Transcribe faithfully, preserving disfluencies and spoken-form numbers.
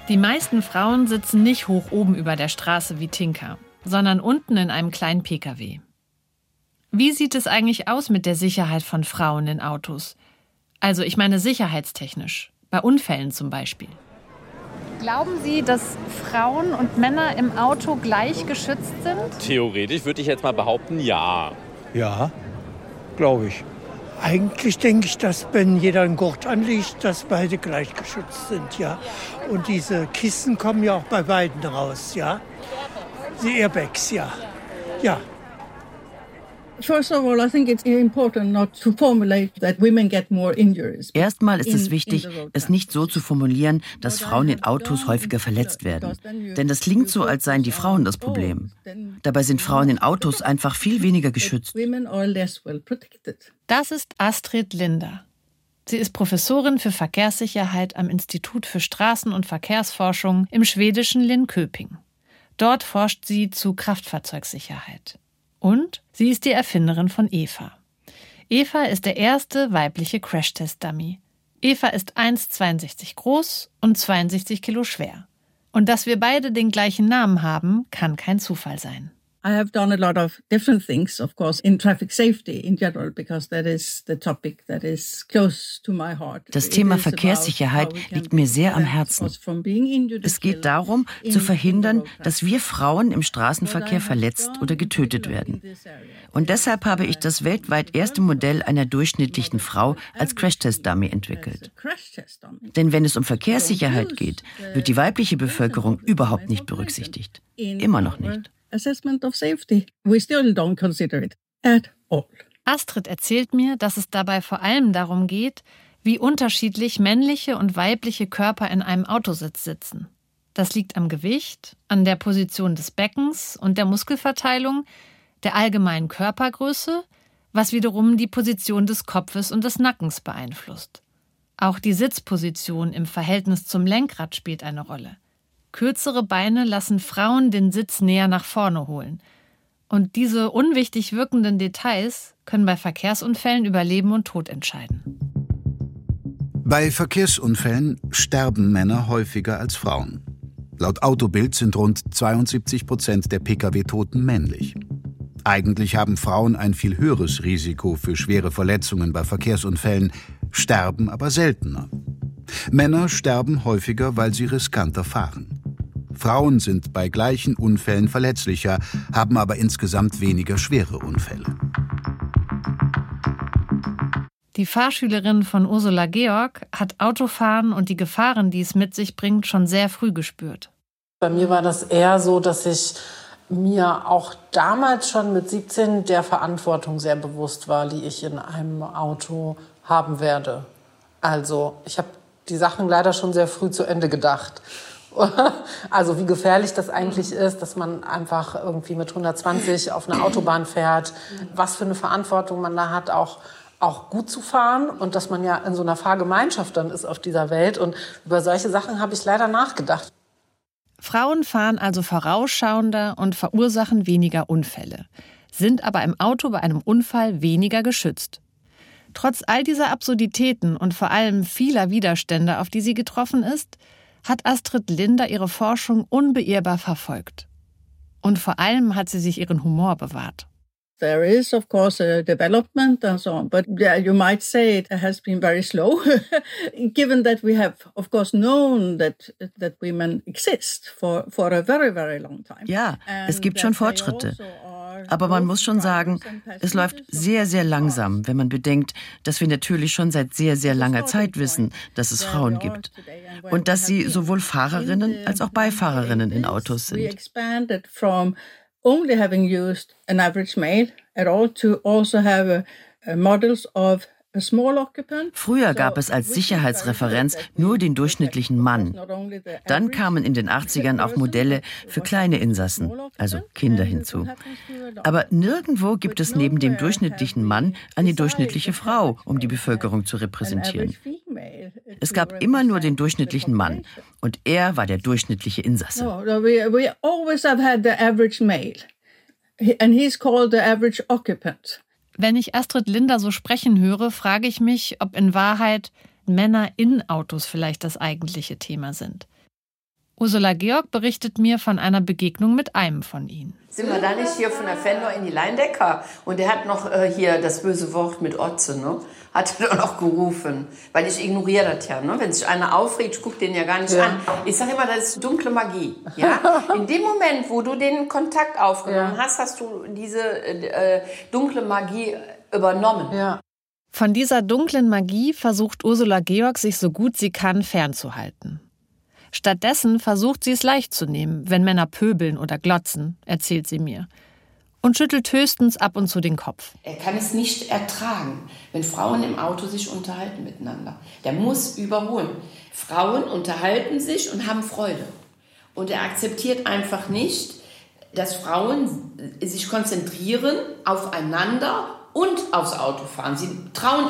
Die meisten Frauen sitzen nicht hoch oben über der Straße wie Tinka, sondern unten in einem kleinen Pkw. Wie sieht es eigentlich aus mit der Sicherheit von Frauen in Autos? Also ich meine sicherheitstechnisch, bei Unfällen zum Beispiel. Glauben Sie, dass Frauen und Männer im Auto gleich geschützt sind? Theoretisch würde ich jetzt mal behaupten, ja. Ja, glaube ich. Eigentlich denke ich, dass wenn jeder einen Gurt anlegt, dass beide gleich geschützt sind, ja. Und diese Kisten kommen ja auch bei beiden raus, ja. Die Airbags, ja. Ja. Erstmal ist es wichtig, es nicht so zu formulieren, dass Frauen in Autos häufiger verletzt werden. Denn das klingt so, als seien die Frauen das Problem. Dabei sind Frauen in Autos einfach viel weniger geschützt. Das ist Astrid Linder. Sie ist Professorin für Verkehrssicherheit am Institut für Straßen- und Verkehrsforschung im schwedischen Linköping. Dort forscht sie zu Kraftfahrzeugsicherheit. Und sie ist die Erfinderin von Eva. Eva ist der erste weibliche Crashtest-Dummy. Eva ist eins Komma zweiundsechzig groß und zweiundsechzig Kilo schwer. Und dass wir beide den gleichen Namen haben, kann kein Zufall sein. I have done a lot of different things, of course, in traffic safety in general, because that is the topic that is close to my heart. Das Thema Verkehrssicherheit liegt mir sehr am Herzen. Es geht darum, zu verhindern, dass wir Frauen im Straßenverkehr verletzt oder getötet werden. Und deshalb habe ich das weltweit erste Modell einer durchschnittlichen Frau als Crashtest-Dummy entwickelt. Denn wenn es um Verkehrssicherheit geht, wird die weibliche Bevölkerung überhaupt nicht berücksichtigt. Immer noch nicht. Assessment of safety. We still don't consider it at all. Astrid erzählt mir, dass es dabei vor allem darum geht, wie unterschiedlich männliche und weibliche Körper in einem Autositz sitzen. Das liegt am Gewicht, an der Position des Beckens und der Muskelverteilung, der allgemeinen Körpergröße, was wiederum die Position des Kopfes und des Nackens beeinflusst. Auch die Sitzposition im Verhältnis zum Lenkrad spielt eine Rolle. Kürzere Beine lassen Frauen den Sitz näher nach vorne holen. Und diese unwichtig wirkenden Details können bei Verkehrsunfällen über Leben und Tod entscheiden. Bei Verkehrsunfällen sterben Männer häufiger als Frauen. Laut Autobild sind rund zweiundsiebzig Prozent der Pkw-Toten männlich. Eigentlich haben Frauen ein viel höheres Risiko für schwere Verletzungen bei Verkehrsunfällen, sterben aber seltener. Männer sterben häufiger, weil sie riskanter fahren. Frauen sind bei gleichen Unfällen verletzlicher, haben aber insgesamt weniger schwere Unfälle. Die Fahrschülerin von Ursula Georg hat Autofahren und die Gefahren, die es mit sich bringt, schon sehr früh gespürt. Bei mir war das eher so, dass ich mir auch damals schon mit siebzehn der Verantwortung sehr bewusst war, die ich in einem Auto haben werde. Also ich habe die Sachen leider schon sehr früh zu Ende gedacht. Also wie gefährlich das eigentlich ist, dass man einfach irgendwie mit hundertzwanzig auf einer Autobahn fährt, was für eine Verantwortung man da hat, auch, auch gut zu fahren und dass man ja in so einer Fahrgemeinschaft dann ist auf dieser Welt. Und über solche Sachen habe ich leider nachgedacht. Frauen fahren also vorausschauender und verursachen weniger Unfälle, sind aber im Auto bei einem Unfall weniger geschützt. Trotz all dieser Absurditäten und vor allem vieler Widerstände, auf die sie getroffen ist, hat Astrid Linder ihre Forschung unbeirrbar verfolgt. Und vor allem hat sie sich ihren Humor bewahrt. There is, of course, a development and so on, but yeah, you might say it has been very slow, given that we have, of course, known that that women exist for for a very, very long time. Ja, es gibt schon Fortschritte. Aber man muss schon sagen, es läuft sehr, sehr langsam, wenn man bedenkt, dass wir natürlich schon seit sehr, sehr langer Zeit wissen, dass es Frauen gibt. Und dass sie sowohl Fahrerinnen als auch Beifahrerinnen in Autos sind. Only having used an average male at all to also have uh, models of a small occupant. Früher gab es als Sicherheitsreferenz nur den durchschnittlichen Mann. Dann kamen in den achtzigern auch Modelle für kleine Insassen, also Kinder hinzu. Aber nirgendwo gibt es neben dem durchschnittlichen Mann eine durchschnittliche Frau, um die Bevölkerung zu repräsentieren. Es gab immer nur den durchschnittlichen Mann und er war der durchschnittliche Insasse. No, we, we always have had the average male and he's called the average occupant. Wenn ich Astrid Linder so sprechen höre, frage ich mich, ob in Wahrheit Männer in Autos vielleicht das eigentliche Thema sind. Ursula Georg berichtet mir von einer Begegnung mit einem von ihnen. Sind wir da nicht hier von der Fendor in die Leindecker? Und der hat noch äh, hier das böse Wort mit Otze, ne? Hat er doch noch gerufen. Weil ich ignoriere das ja, ne? Wenn sich einer aufregt, ich gucke den ja gar nicht ja. an. Ich sage immer, das ist dunkle Magie. Ja? In dem Moment, wo du den Kontakt aufgenommen ja. hast, hast du diese äh, dunkle Magie übernommen. Ja. Von dieser dunklen Magie versucht Ursula Georg, sich so gut sie kann, fernzuhalten. Stattdessen versucht sie es leicht zu nehmen, wenn Männer pöbeln oder glotzen, erzählt sie mir. Und schüttelt höchstens ab und zu den Kopf. Er kann es nicht ertragen, wenn Frauen im Auto sich unterhalten miteinander. Der muss überholen. Frauen unterhalten sich und haben Freude. Und er akzeptiert einfach nicht, dass Frauen sich konzentrieren aufeinander und aufs Autofahren. Sie trauen